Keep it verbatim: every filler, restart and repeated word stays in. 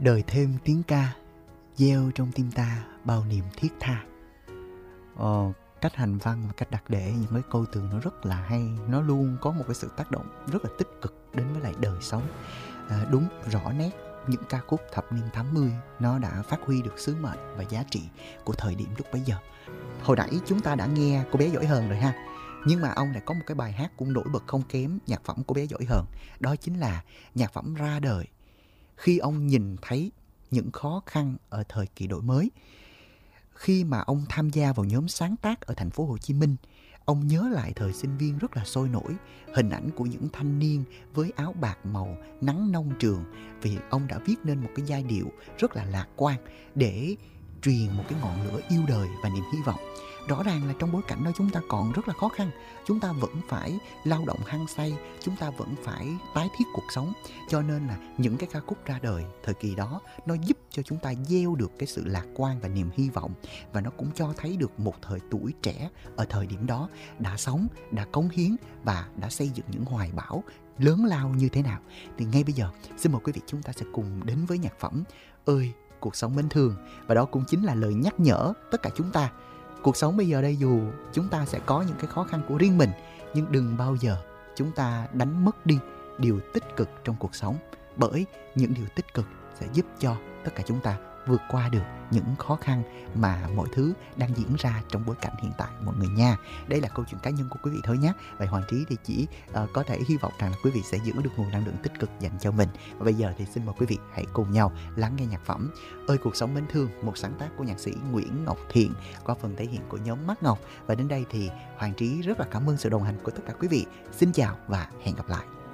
Đời thêm tiếng ca, gieo trong tim ta bao niềm thiết tha. Ờ, cách hành văn và cách đặt để những cái câu từ nó rất là hay. Nó luôn có một cái sự tác động rất là tích cực đến với lại đời sống. à, Đúng, rõ nét những ca khúc thập niên tám mươi nó đã phát huy được sứ mệnh và giá trị của thời điểm lúc bấy giờ. Hồi nãy chúng ta đã nghe Cô Bé Giỏi Hờn rồi ha. Nhưng mà ông lại có một cái bài hát cũng nổi bật không kém nhạc phẩm Cô Bé Giỏi Hờn. Đó chính là nhạc phẩm ra đời khi ông nhìn thấy những khó khăn ở thời kỳ đổi mới. Khi mà ông tham gia vào nhóm sáng tác ở thành phố Hồ Chí Minh, ông nhớ lại thời sinh viên rất là sôi nổi, hình ảnh của những thanh niên với áo bạc màu, nắng nông trường, vì ông đã viết nên một cái giai điệu rất là lạc quan để truyền một cái ngọn lửa yêu đời và niềm hy vọng. Rõ ràng là trong bối cảnh đó chúng ta còn rất là khó khăn, chúng ta vẫn phải lao động hăng say, chúng ta vẫn phải tái thiết cuộc sống. Cho nên là những cái ca khúc ra đời thời kỳ đó nó giúp cho chúng ta gieo được cái sự lạc quan và niềm hy vọng. Và nó cũng cho thấy được một thời tuổi trẻ ở thời điểm đó đã sống, đã cống hiến và đã xây dựng những hoài bão lớn lao như thế nào. Thì ngay bây giờ xin mời quý vị chúng ta sẽ cùng đến với nhạc phẩm Ơi Cuộc Sống Mến Thương. Và đó cũng chính là lời nhắc nhở tất cả chúng ta. Cuộc sống bây giờ đây, dù chúng ta sẽ có những cái khó khăn của riêng mình, nhưng đừng bao giờ chúng ta đánh mất đi điều tích cực trong cuộc sống. Bởi những điều tích cực sẽ giúp cho tất cả chúng ta vượt qua được những khó khăn mà mọi thứ đang diễn ra trong bối cảnh hiện tại mọi người nha. Đây là câu chuyện cá nhân của quý vị thôi nhé. Vậy Hoàng Trí thì chỉ uh, có thể hy vọng rằng là quý vị sẽ giữ được nguồn năng lượng tích cực dành cho mình. Và bây giờ thì xin mời quý vị hãy cùng nhau lắng nghe nhạc phẩm Ơi Cuộc Sống Mến Thương, một sáng tác của nhạc sĩ Nguyễn Ngọc Thiện qua phần thể hiện của nhóm Mắt Ngọc. Và đến đây thì Hoàng Trí rất là cảm ơn sự đồng hành của tất cả quý vị. Xin chào và hẹn gặp lại.